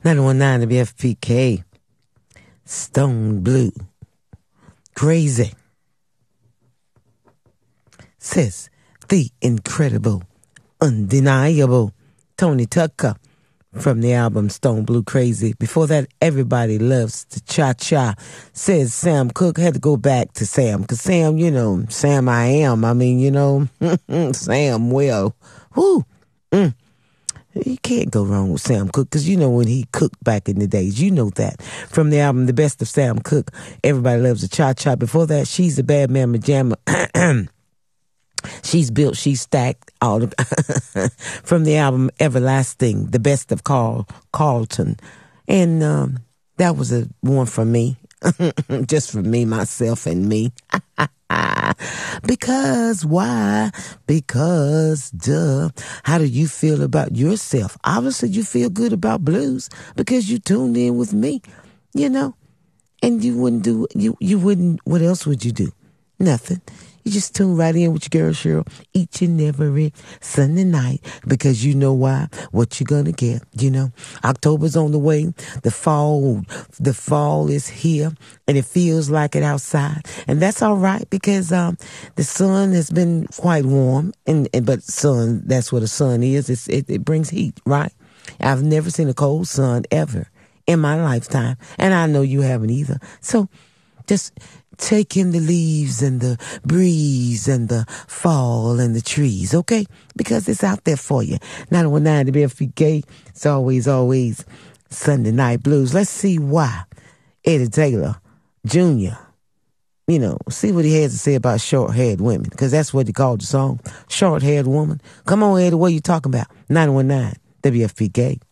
919 WFPK, Stone Blue, Crazy. Says the incredible, undeniable Tony Tucker from the album Stone Blue Crazy. Before that, Everybody Loves the Cha-Cha. Says Sam Cooke. Had to go back to Sam, because Sam, you know, Sam I am. I mean, you know, Sam well. Whoo. You can't go wrong with Sam Cooke, because you know when he cooked back in the days. You know that. From the album The Best of Sam Cooke, Everybody Loves the Cha-Cha. Before that, She's a Bad Mama Jamma. She's built, she's stacked. All the from the album Everlasting, The Best of Carlton. And that was a one for me. Just for me, myself, and me. Because why? Because duh. How do you feel about yourself? Obviously you feel good about blues because you tuned in with me, you know. And you wouldn't, what else would you do? Nothing. You just tune right in with your girl Cheryl each and every Sunday night, because you know why? What you're gonna get, you know. October's on the way. The fall is here, and it feels like it outside, and that's all right, because the sun has been quite warm, but sun, that's what a sun is. It brings heat, right? I've never seen a cold sun ever in my lifetime, and I know you haven't either. So just take in the leaves and the breeze and the fall and the trees, okay? Because it's out there for you. 919 WFPK. It's always Sunday Night Blues. Let's see why Eddie Taylor Jr., you know, see what he has to say about short-haired women, because that's what he called the song, Short-Haired Woman. Come on, Eddie, what are you talking about? 919 WFPK.